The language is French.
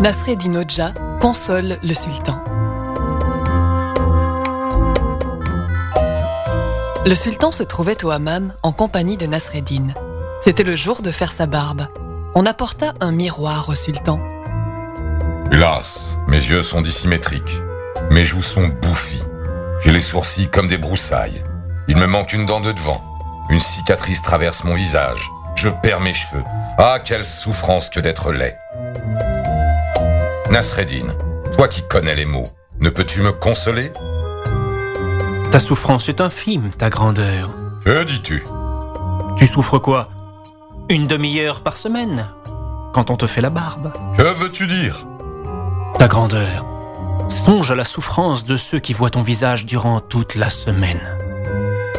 Nasreddin Hoxha console le sultan. Le sultan se trouvait au hammam en compagnie de Nasreddin. C'était le jour de faire sa barbe. On apporta un miroir au sultan. Hélas, mes yeux sont dissymétriques. Mes joues sont bouffies. J'ai les sourcils comme des broussailles. Il me manque une dent de devant. Une cicatrice traverse mon visage. Je perds mes cheveux. Ah, quelle souffrance que d'être laid. Nasreddin, toi qui connais les mots, ne peux-tu me consoler ? Ta souffrance est infime, ta grandeur. Que dis-tu ? Tu souffres quoi ? Une demi-heure par semaine, quand on te fait la barbe. Que veux-tu dire ? Ta grandeur, songe à la souffrance de ceux qui voient ton visage durant toute la semaine.